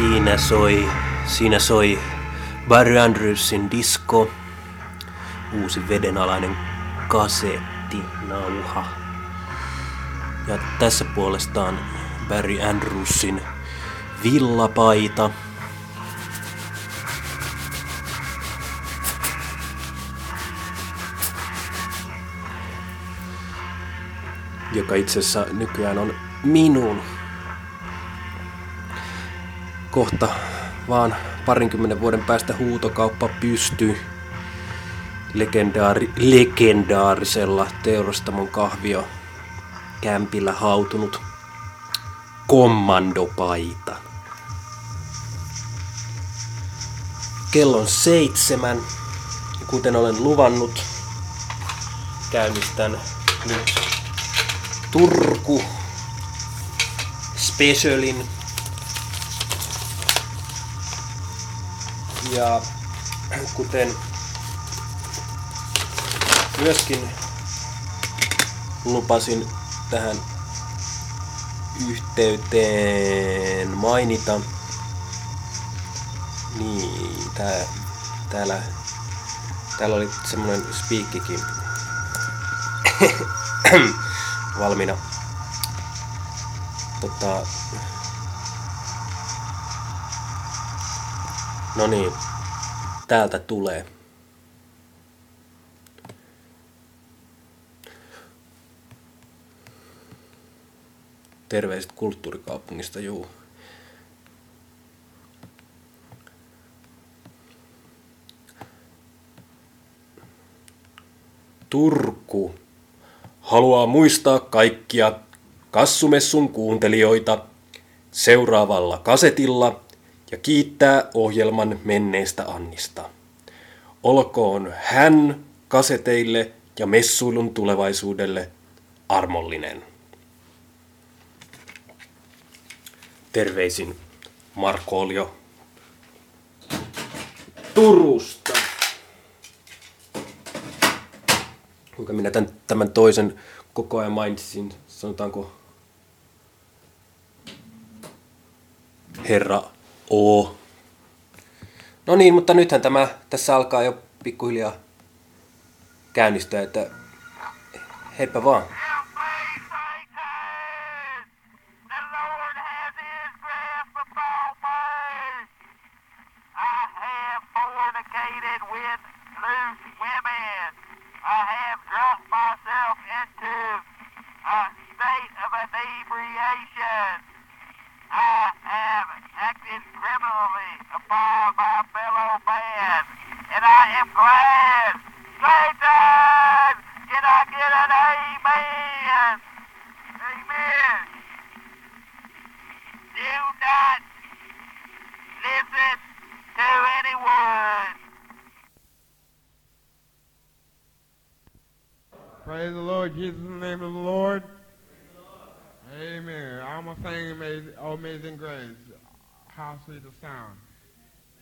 Siinä soi Barry Andrewsin Disco, uusi vedenalainen kasettinauha. Ja tässä puolestaan Barry Andrewsin Villapaita. Joka itse asiassa nykyään on minun. Kohta vaan 20 vuoden päästä huutokauppa pystyy legendaarisella teurastamon kahvio kämpillä hautunut kommandopaita. Kello on 7. Kuten olen luvannut, käynnistän nyt Turku Specialin. Ja kuten myöskin lupasin tähän yhteyteen mainita, niin täällä oli semmonen spiikkikin valmiina. No niin, täältä tulee. Terveiset kulttuurikaupungista, juu. Turku haluaa muistaa kaikkia Kassumessun kuuntelijoita seuraavalla kasetilla ja kiittää ohjelman menneestä Annista. Olkoon hän kaseteille ja messuilun tulevaisuudelle armollinen. Terveisin Markoolio Turusta. Kuinka minä tämän toisen koko ajan mainitsin, sanotaanko Herra O. No niin, mutta nythän tämä tässä alkaa jo pikkuhiljaa käynnistyä, että heipä vaan. Praise the Lord, Jesus in the name of the Lord. Amen. I'm going to sing Amazing Grace. How sweet the sound.